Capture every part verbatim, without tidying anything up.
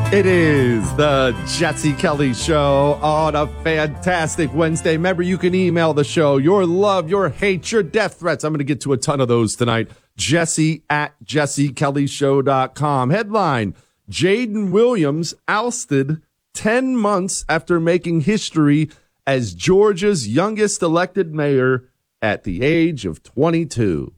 It is the Jesse Kelly Show on a fantastic Wednesday. Remember, you can email the show your love, your hate, your death threats. I'm going to get to a ton of those tonight. Jesse at jesse kelly show dot com. Headline, Jaden Williams ousted ten months after making history as Georgia's youngest elected mayor at the age of twenty-two.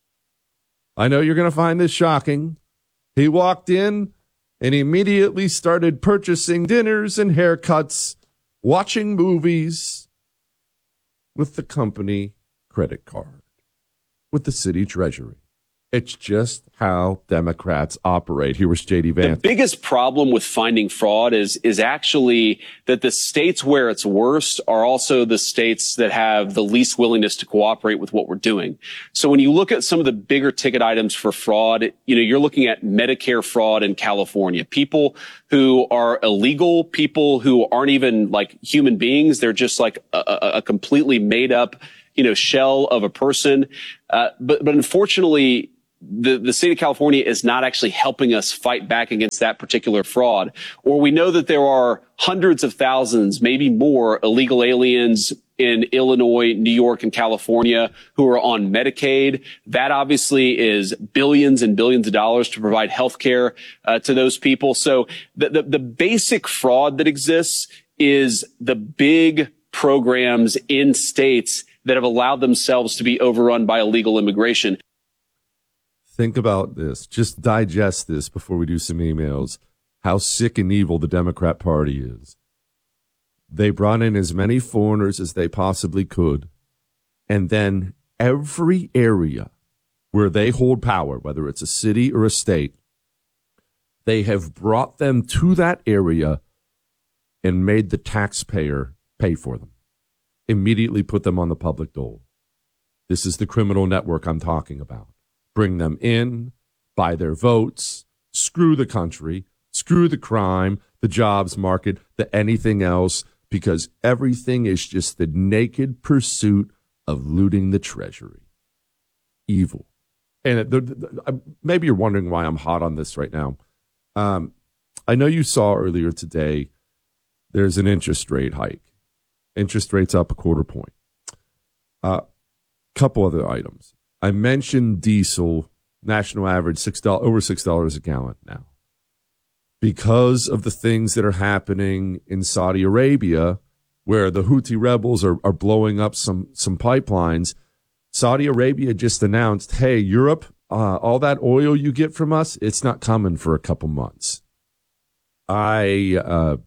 I know you're going to find this shocking. He walked in and immediately started purchasing dinners and haircuts, watching movies with the company credit card, with the city treasury. It's just how Democrats operate. Here was J D Vance. The biggest problem with finding fraud is is actually that the states where it's worst are also the states that have the least willingness to cooperate with what we're doing. So when you look at some of the bigger ticket items for fraud, you know, you're looking at Medicare fraud in California. People who are illegal, people who aren't even like human beings. They're just like a, a, a completely made up, you know, shell of a person. Uh, but, but unfortunately, The, the state of California is not actually helping us fight back against that particular fraud. Or we know that there are hundreds of thousands, maybe more, illegal aliens in Illinois, New York, and California who are on Medicaid. That obviously is billions and billions of dollars to provide health care uh, to those people. So the, the, the basic fraud that exists is the big programs in states that have allowed themselves to be overrun by illegal immigration. Think about this. Just digest this before we do some emails. How sick and evil the Democrat Party is. They brought in as many foreigners as they possibly could. And then every area where they hold power, whether it's a city or a state, they have brought them to that area and made the taxpayer pay for them. Immediately put them on the public dole. This is the criminal network I'm talking about. Bring them in, buy their votes, screw the country, screw the crime, the jobs market, the anything else, because everything is just the naked pursuit of looting the treasury. Evil. And the, the, maybe you're wondering why I'm hot on this right now. Um, I know you saw earlier today there's an interest rate hike. Interest rates up a quarter point. A uh, couple other items. I mentioned diesel, national average, six dollars, over six dollars a gallon now. Because of the things that are happening in Saudi Arabia, where the Houthi rebels are, are blowing up some, some pipelines, Saudi Arabia just announced, hey, Europe, uh, all that oil you get from us, it's not coming for a couple months. I, uh,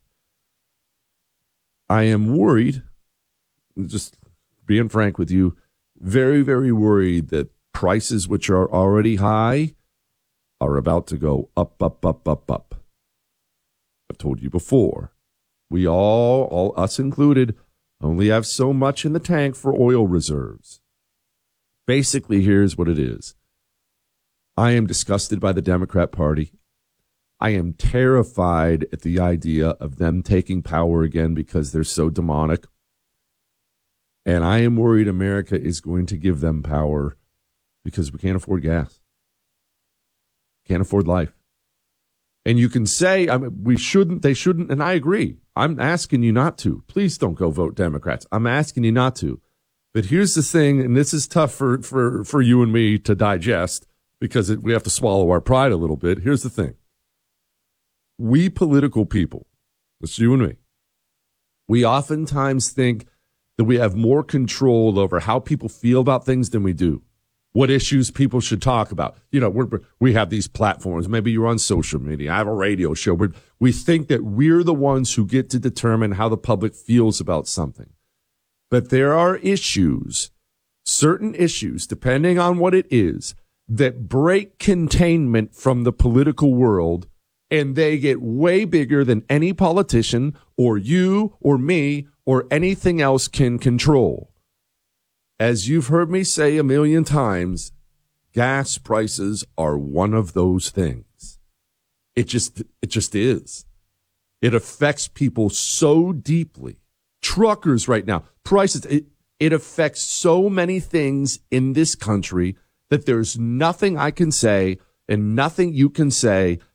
I am worried, just being frank with you, very, very worried that prices, which are already high, are about to go up, up, up, up, up. I've told you before, we all, all us included, only have so much in the tank for oil reserves. Basically, here's what it is. I am disgusted by the Democrat Party. I am terrified at the idea of them taking power again because they're so demonic. And I am worried America is going to give them power because we can't afford gas. Can't afford life. And you can say, I mean, we shouldn't, they shouldn't, and I agree. I'm asking you not to. Please don't go vote Democrats. I'm asking you not to. But here's the thing, and this is tough for, for, for you and me to digest because it, we have to swallow our pride a little bit. Here's the thing. We political people, it's you and me, we oftentimes think that we have more control over how people feel about things than we do. What issues people should talk about. You know, we're, we have these platforms. Maybe you're on social media. I have a radio show. Where we think that we're the ones who get to determine how the public feels about something. But there are issues, certain issues, depending on what it is, that break containment from the political world, and they get way bigger than any politician or you or me or anything else can control. As you've heard me say a million times, gas prices are one of those things. It just, it just is. It affects people so deeply. Truckers right now, prices, it, it affects so many things in this country that there's nothing I can say and nothing you can say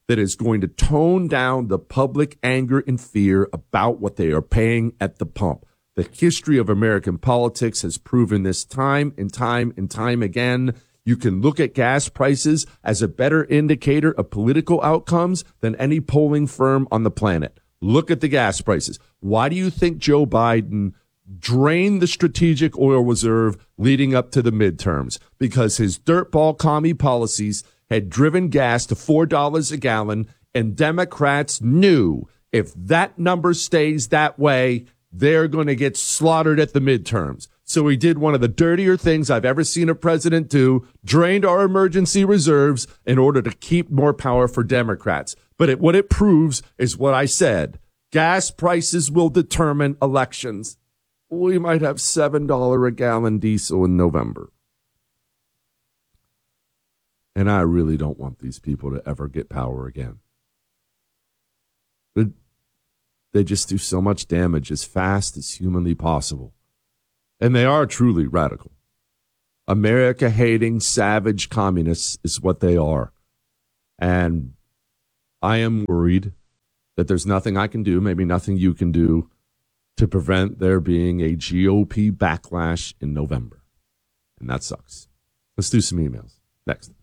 that is going to tone down the public anger and fear about what they are paying at the pump. The history of American politics has proven this time and time and time again. You can look at gas prices as a better indicator of political outcomes than any polling firm on the planet. Look at the gas prices. Why do you think Joe Biden drained the strategic oil reserve leading up to the midterms? Because his dirtball commie policies had driven gas to four dollars a gallon, and Democrats knew if that number stays that way, they're going to get slaughtered at the midterms. So he did one of the dirtier things I've ever seen a president do, drained our emergency reserves in order to keep more power for Democrats. But it, what it proves is what I said. Gas prices will determine elections. We might have seven dollars a gallon diesel in November. And I really don't want these people to ever get power again. They, they just do so much damage as fast as humanly possible. And they are truly radical. America-hating, savage communists is what they are. And I am worried that there's nothing I can do, maybe nothing you can do, to prevent there being a G O P backlash in November. And that sucks. Let's do some emails. Next.